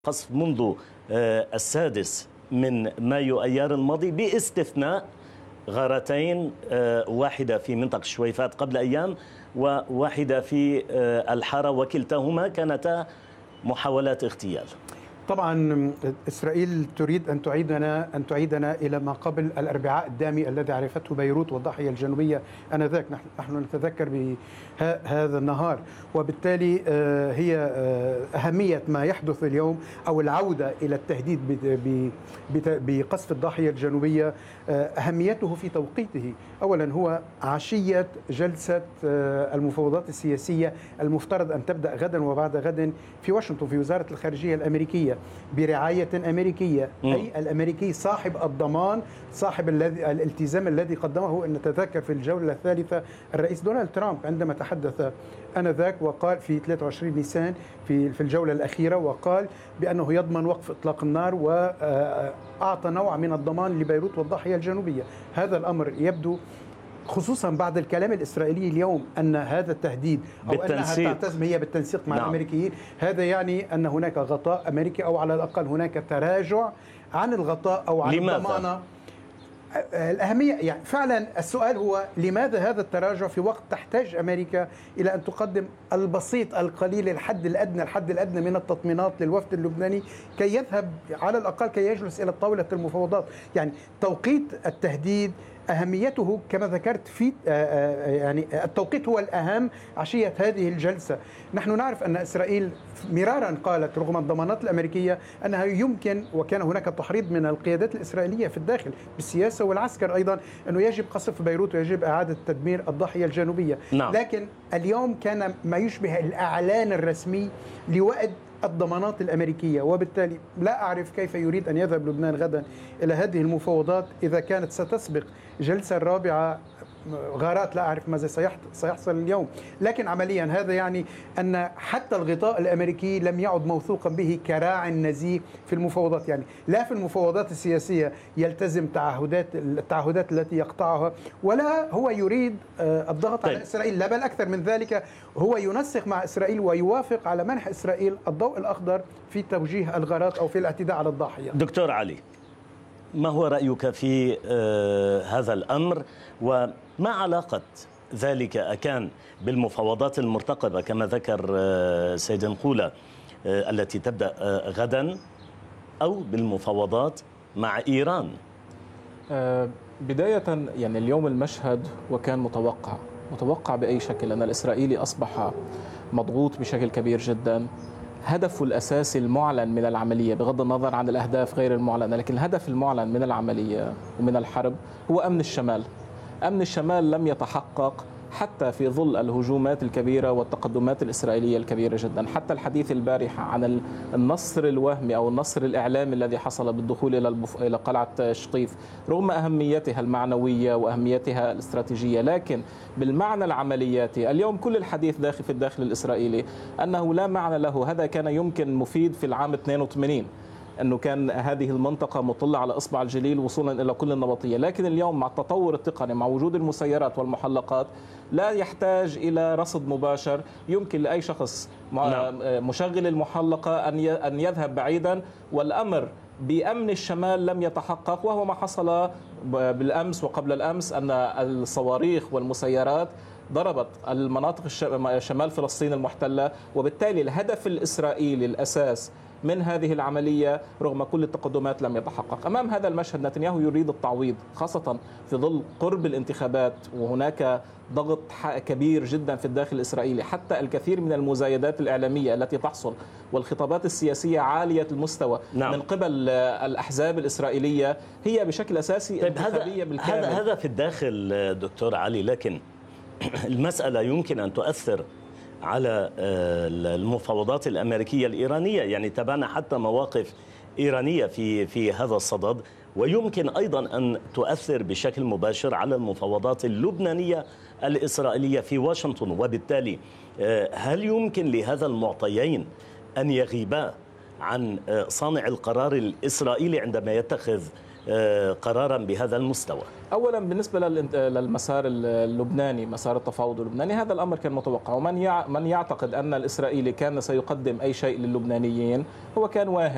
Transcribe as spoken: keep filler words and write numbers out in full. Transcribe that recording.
قصف منذ السادس من مايو أيار الماضي باستثناء غارتين، واحدة في منطقة الشويفات قبل أيام وواحدة في الحارة، وكلتاهما كانتا محاولات اغتيال. طبعا إسرائيل تريد أن تعيدنا أن تعيدنا إلى ما قبل الأربعاء الدامي الذي عرفته بيروت والضاحية الجنوبية آنذاك. نحن نتذكر بهذا النهار، وبالتالي هي أهمية ما يحدث اليوم أو العودة إلى التهديد بقصف الضاحية الجنوبية أهميته في توقيته. أولا هو عشية جلسة المفاوضات السياسية المفترض أن تبدأ غدا وبعد غد في واشنطن في وزارة الخارجية الأمريكية برعاية أمريكية، أي الأمريكي صاحب الضمان، صاحب الذي الالتزام الذي قدمه. أن نتذكر في الجولة الثالثة الرئيس دونالد ترامب عندما تحدث آنذاك وقال في ثلاثة وعشرين نيسان في في الجولة الأخيرة، وقال بأنه يضمن وقف إطلاق النار وأعطى نوع من الضمان لبيروت والضاحية الجنوبية. هذا الأمر يبدو خصوصا بعد الكلام الإسرائيلي اليوم أن هذا التهديد أو بالتنسيق. أنها تعتزم هي بالتنسيق مع نعم. الأمريكيين. هذا يعني أن هناك غطاء أمريكي أو على الأقل هناك تراجع عن الغطاء أو عن لماذا؟ الضمانة. الأهمية يعني فعلا السؤال هو لماذا هذا التراجع في وقت تحتاج أمريكا إلى أن تقدم البسيط القليل الحد الأدنى الحد الأدنى من التطمينات للوفد اللبناني كي يذهب على الأقل كي يجلس إلى طاولة المفاوضات. يعني توقيت التهديد أهميته كما ذكرت في يعني التوقيت هو الأهم عشية هذه الجلسة. نحن نعرف أن إسرائيل مرارا قالت رغم الضمانات الأمريكية أنها يمكن، وكان هناك تحريض من القيادات الإسرائيلية في الداخل بالسياسة والعسكر أيضا، أنه يجب قصف بيروت ويجب إعادة تدمير الضاحية الجنوبية. نعم. لكن اليوم كان ما يشبه الإعلان الرسمي لوعد الضمانات الأمريكية، وبالتالي لا أعرف كيف يريد أن يذهب لبنان غدا إلى هذه المفاوضات إذا كانت ستسبق جلسة الرابعة غارات. لا أعرف ماذا سيحصل اليوم، لكن عمليا هذا يعني أن حتى الغطاء الأمريكي لم يعد موثوقا به كراع نزيه في المفاوضات. يعني لا في المفاوضات السياسية يلتزم تعهدات التعهدات التي يقطعها، ولا هو يريد الضغط طيب. على إسرائيل، لا بل أكثر من ذلك هو ينسق مع إسرائيل ويوافق على منح إسرائيل الضوء الأخضر في توجيه الغارات أو في الاعتداء على الضاحية. دكتور علي، ما هو رأيك في آه هذا الأمر، وما علاقة ذلك أكان بالمفاوضات المرتقبة كما ذكر آه سيد نقولة آه التي تبدأ آه غدا، أو بالمفاوضات مع إيران؟ آه بداية يعني اليوم المشهد وكان متوقع متوقع بأي شكل أن الإسرائيلي أصبح مضغوط بشكل كبير جدا. هدفه الأساسي المعلن من العملية بغض النظر عن الأهداف غير المعلنة، لكن الهدف المعلن من العملية ومن الحرب هو أمن الشمال. أمن الشمال لم يتحقق حتى في ظل الهجومات الكبيرة والتقدمات الإسرائيلية الكبيرة جدا. حتى الحديث البارحة عن النصر الوهمي أو النصر الإعلامي الذي حصل بالدخول إلى البف... إلى قلعة شقيف رغم أهميتها المعنوية وأهميتها الاستراتيجية، لكن بالمعنى العملياتي اليوم كل الحديث داخل في الداخل الإسرائيلي أنه لا معنى له. هذا كان يمكن مفيد في العام اثنين وثمانين، أنه كان هذه المنطقة مطلة على إصبع الجليل وصولا إلى كل النبطية، لكن اليوم مع التطور التقني مع وجود المسيرات والمحلقات لا يحتاج إلى رصد مباشر. يمكن لأي شخص مشغل المحلقة أن يذهب بعيدا، والأمر بأمن الشمال لم يتحقق، وهو ما حصل بالأمس وقبل الأمس أن الصواريخ والمسيرات ضربت المناطق شمال فلسطين المحتلة. وبالتالي الهدف الإسرائيلي الأساس من هذه العملية رغم كل التقدمات لم يتحقق. أمام هذا المشهد نتنياهو يريد التعويض، خاصة في ظل قرب الانتخابات وهناك ضغط كبير جدا في الداخل الإسرائيلي. حتى الكثير من المزايدات الإعلامية التي تحصل والخطابات السياسية عالية المستوى نعم. من قبل الأحزاب الإسرائيلية هي بشكل أساسي طيب انتخابية هذا بالكامل. هذا هذا في الداخل دكتور علي، لكن المسألة يمكن أن تؤثر على المفاوضات الأمريكية الإيرانية. يعني تابعنا حتى مواقف إيرانية في في هذا الصدد، ويمكن أيضا أن تؤثر بشكل مباشر على المفاوضات اللبنانية الإسرائيلية في واشنطن. وبالتالي هل يمكن لهذا المعطيين أن يغيبا عن صانع القرار الإسرائيلي عندما يتخذ قرارا بهذا المستوى؟ اولا بالنسبه للمسار اللبناني، مسار التفاوض اللبناني، هذا الامر كان متوقع، ومن من يعتقد ان الاسرائيلي كان سيقدم اي شيء للبنانيين هو كان واهم.